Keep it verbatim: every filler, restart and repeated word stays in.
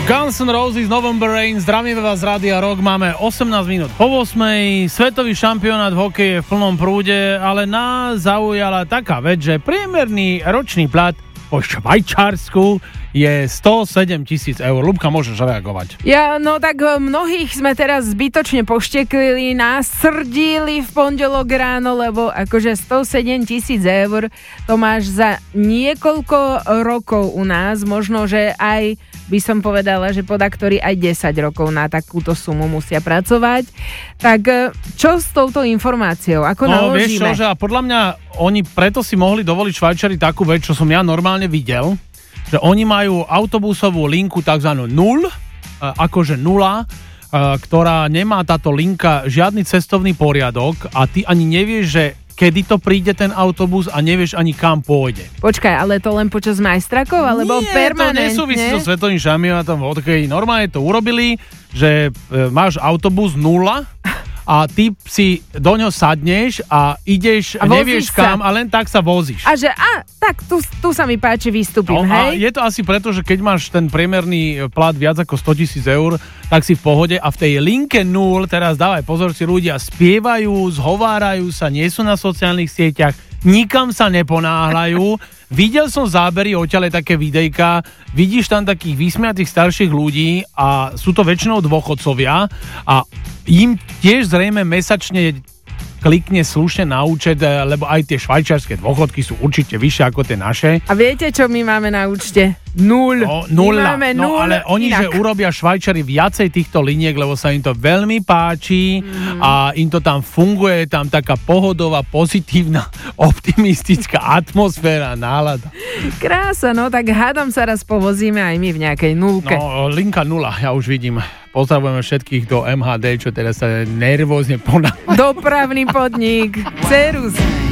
Guns N' Roses, November Rain, zdravíme vás z Rádia Rock, máme osemnásť minút po ôsmej, svetový šampionát v hokeji je v plnom prúde, ale nás zaujala taká vec, že priemerný ročný plat po Švajčiarsku je stosedem tisíc eur. Ľubka, môžeš reagovať. Ja, no tak mnohých sme teraz zbytočne pošteklili, nasrdili v pondelok ráno, lebo akože stosedem tisíc eur to máš za niekoľko rokov u nás, možno, že aj by som povedala, že podaktori aj desať rokov na takúto sumu musia pracovať. Tak čo s touto informáciou? Ako no, naložíme? Vieš čo, že a podľa mňa oni preto si mohli dovoliť Švajčiari takú vec, čo som ja normálne videl, že oni majú autobusovú linku takzvanú nul, akože nula, ktorá nemá táto linka žiadny cestovný poriadok a ty ani nevieš, že kedy to príde ten autobus a nevieš ani kam pôjde. Počkaj, ale to len počas majstrakov, alebo Nie, permanentne? Nie, to nesúvisí so svetovým šampionátom v hokeji. Normálne to urobili, že e, máš autobus nula a ty si do ňoho sadneš a ideš, a nevieš sa. kam a len tak sa vozíš. A že, a tak tu, tu sa mi páči, vystúpim, No, a hej? je to asi preto, že keď máš ten priemerný plat viac ako stotisíc eur, tak si v pohode a v tej linke nul, teraz dávaj pozor, si ľudia spievajú, zhovárajú sa, nie sú na sociálnych sieťach, nikam sa neponáhľajú. Videl som zábery odtiaľ také videjka, vidíš tam takých vysmiatých starších ľudí a sú to väčšinou dôchodcovia a im tiež zrejme mesačne klikne slušne na účet, lebo aj tie švajčiarske dôchodky sú určite vyššie ako tie naše. A viete, čo my máme na účte? Nul. No, nula. My máme no, nul, ale oni, inak. že urobia Švajčari viacej týchto liniek, lebo sa im to veľmi páči mm. a im to tam funguje, tam taká pohodová, pozitívna, optimistická atmosféra, nálada. Krása, no tak hádam sa raz povozíme aj my v nejakej nulke. No, linka nula, ja už vidím. Pozdravujeme všetkých do em há dé, čo teraz sa nervózne ponáhľajú. Dopravný podnik. Cerus.